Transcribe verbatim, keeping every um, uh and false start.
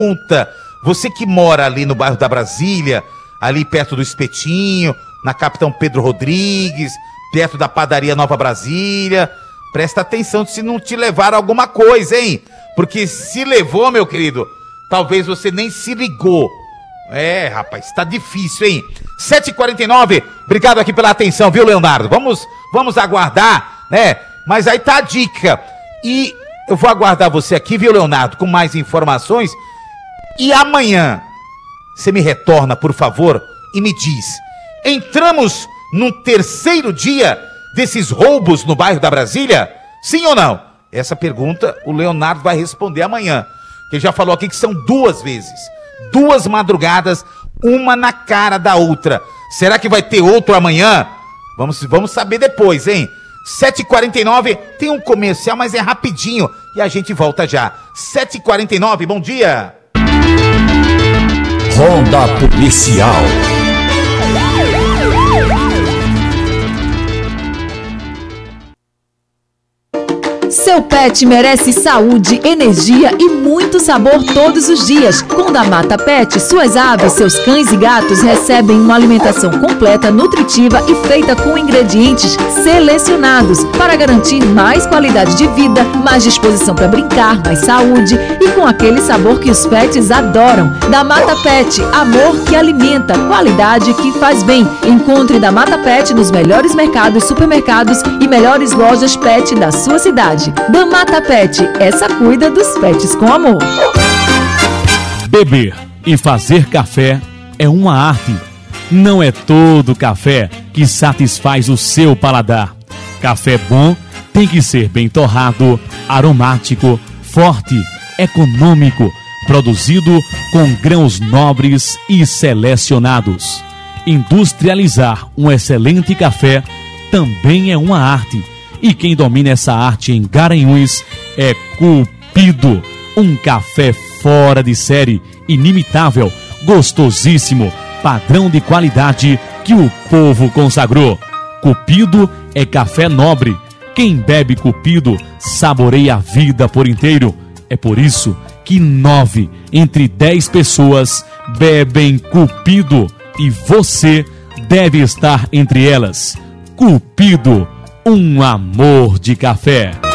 pergunta, você que mora ali no bairro da Brasília, ali perto do Espetinho, na Capitão Pedro Rodrigues, perto da padaria Nova Brasília, presta atenção se não te levaram alguma coisa, hein? Porque se levou, meu querido, talvez você nem se ligou. É, rapaz, tá difícil, hein? sete e quarenta e nove, obrigado aqui pela atenção, viu, Leonardo? Vamos, vamos aguardar, né? Mas aí tá a dica. E eu vou aguardar você aqui, viu, Leonardo, com mais informações. E amanhã, você me retorna, por favor, e me diz, entramos num terceiro dia desses roubos no bairro da Brasília? Sim ou não? Essa pergunta o Leonardo vai responder amanhã. Ele já falou aqui que são duas vezes. Duas madrugadas, uma na cara da outra. Será que vai ter outro amanhã? Vamos, vamos saber depois, hein? sete e quarenta e nove, tem um comercial, mas é rapidinho. E a gente volta já. sete e quarenta e nove, bom dia. Ronda Policial. Seu pet merece saúde, energia e muito sabor todos os dias. Com o Damata Pet, suas aves, seus cães e gatos recebem uma alimentação completa, nutritiva e feita com ingredientes selecionados para garantir mais qualidade de vida, mais disposição para brincar, mais saúde e com aquele sabor que os pets adoram. Damata Pet, amor que alimenta, qualidade que faz bem. Encontre Damata Pet nos melhores mercados, supermercados e melhores lojas pet da sua cidade. Damata Pet, essa cuida dos pets com amor. Beber e fazer café é uma arte. Não é todo café que satisfaz o seu paladar. Café bom tem que ser bem torrado, aromático, forte, econômico, produzido com grãos nobres e selecionados. Industrializar um excelente café também é uma arte. E quem domina essa arte em Garanhuns é Cupido, um café fora de série, inimitável, gostosíssimo, padrão de qualidade que o povo consagrou. Cupido é café nobre. Quem bebe Cupido saboreia a vida por inteiro. É por isso que nove entre dez pessoas bebem Cupido e você deve estar entre elas. Cupido, um amor de café.